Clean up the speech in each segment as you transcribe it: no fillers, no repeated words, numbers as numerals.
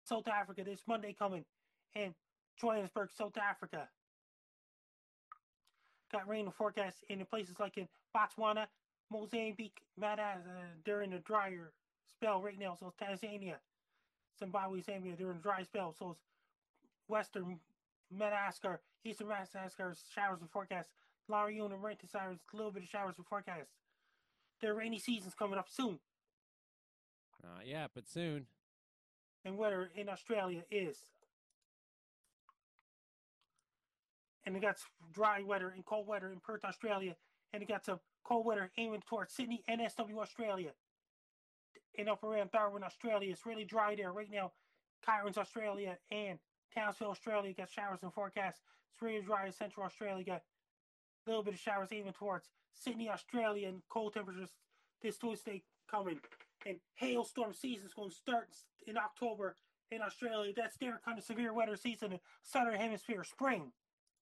South Africa this Monday coming in Johannesburg, South Africa. Got rain in forecast in places like in Botswana, Mozambique, Madagascar during the drier spell right now. So it's Tanzania, Zimbabwe, Zambia during the dry spell. So it's western Madagascar, eastern Madagascar, showers in forecast. La Reunion and Renton Cyrus, a little bit of showers in forecast. Their rainy season's coming up soon. Yeah, but soon. And weather in Australia is. And it got dry weather and cold weather in Perth, Australia. And it got some cold weather aiming towards Sydney, NSW, Australia. And up around Darwin, Australia. It's really dry there right now. Cairns, Australia, and Townsville, Australia got showers in forecast. It's really dry in Central Australia. Got a little bit of showers aiming towards Sydney, Australia, and cold temperatures this Tuesday coming. And hailstorm season's going to start in October in Australia. That's their kind of severe weather season in Southern Hemisphere, spring.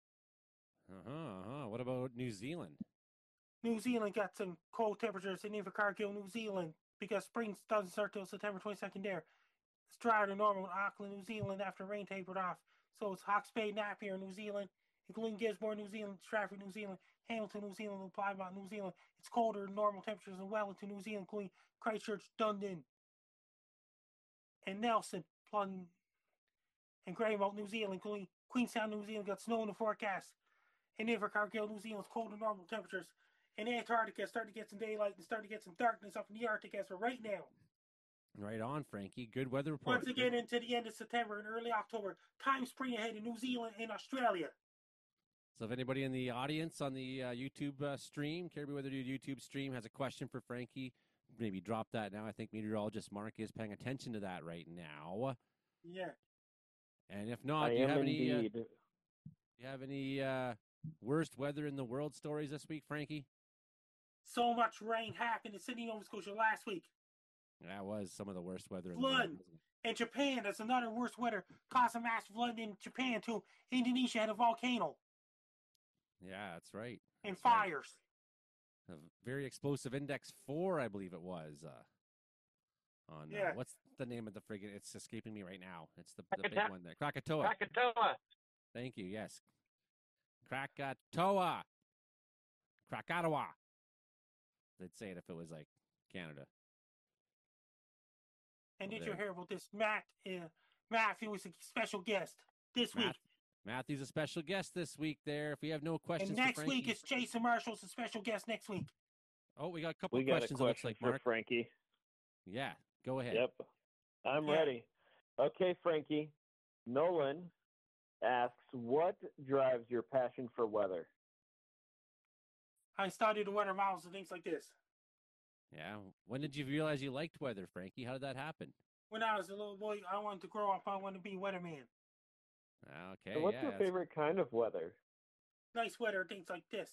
What about New Zealand? New Zealand got some cold temperatures in Invercargill, New Zealand, because spring doesn't start till September 22nd there. It's drier than normal in Auckland, New Zealand after rain tapered off. So it's Hawke's Bay, Napier, New Zealand, including Gisborne, New Zealand, Stratford, New Zealand, Hamilton, New Zealand, and Plymouth, New Zealand. It's colder than normal temperatures in Wellington, New Zealand, including Christchurch, Dunedin, and Nelson, Plum, and Greymouth, New Zealand, including Queenstown, New Zealand, got snow in the forecast. And Invercargill, New Zealand's cold than normal temperatures. And Antarctica starting to get some daylight and starting to get some darkness up in the Arctic as for right now. Right on, Frankie. Good weather report. Once again, into the end of September and early October, time spring ahead in New Zealand and Australia. So if anybody in the audience on the YouTube stream, Caribbean Weather Dude YouTube stream, has a question for Frankie, maybe drop that now. I think meteorologist Mark is paying attention to that right now. Yeah. And if not, do you have any worst weather in the world stories this week, Frankie? So much rain happened in Sydney, Nova Scotia last week. That was some of the worst weather in the world. world. In Japan, that's another worst weather. Caused a massive flood in Japan, too. Indonesia had a volcano. Yeah, that's right. And fires. Right. A very explosive index 4, I believe it was. What's the name of the frigate? It's escaping me right now. It's the big one there. Krakatoa. Krakatoa. Thank you, yes. Krakatoa. Krakatoa. They'd say it if it was like Canada. And did you hear about this? Matthew was a special guest this week. Matthew's a special guest this week there. If we have no questions and next week is Jason Marshall's a special guest next week. Oh, we got a couple of questions. It looks like, Mark. Frankie. Yeah, go ahead. Yep. I'm ready. Okay, Frankie. Nolan asks, what drives your passion for weather? I studied the weather models and things like this. Yeah. When did you realize you liked weather, Frankie? How did that happen? When I was a little boy, I wanted to grow up. I wanted to be a weatherman. Okay. So what's your favorite kind of weather? Nice weather, things like this.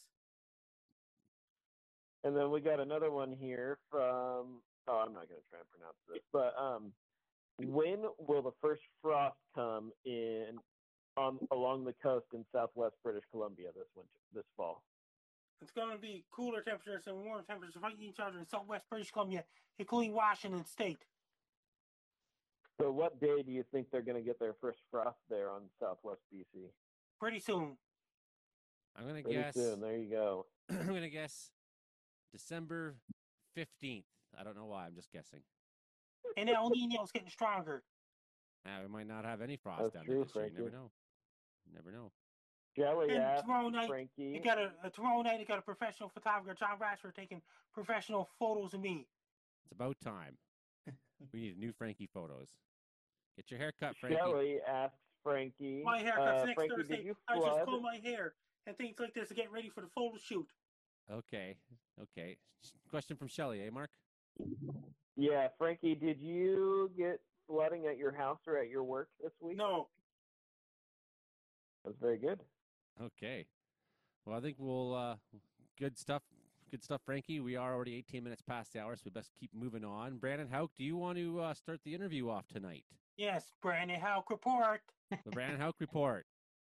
And then we got another one here from, I'm not going to try and pronounce this, but when will the first frost come in along the coast in southwest British Columbia this fall? It's going to be cooler temperatures and warmer temperatures fighting each other in southwest British Columbia, including Washington State. So what day do you think they're going to get their first frost there on southwest BC? Pretty soon. I'm going to guess. Pretty soon. There you go. I'm going to guess December 15th. I don't know why. I'm just guessing. And El Nino's getting stronger. We might not have any frost down there this year. You never know. Never know. Jelly and tomorrow night, Frankie. Tomorrow night, you got a professional photographer, John Rashford, taking professional photos of me. It's about time. We need new Frankie photos. Get your hair cut, Frankie. Jelly asks Frankie. My haircut's next Frankie, Thursday. I just comb my hair and things like this to get ready for the photo shoot. Okay. Question from Shelly, Mark? Yeah, Frankie, did you get flooding at your house or at your work this week? No. That's very good. Okay. Well, I think we'll good stuff, Frankie. We are already 18 minutes past the hour, so we best keep moving on. Brandon Houck, do you want to start the interview off tonight? Yes, Brandon Houck report. The Brandon Houck report.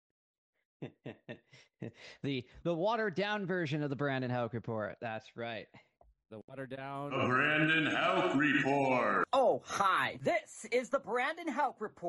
the watered down version of the Brandon Houck report. That's right. The watered down. The Brandon Houck report. Oh, hi. This is the Brandon Houck report.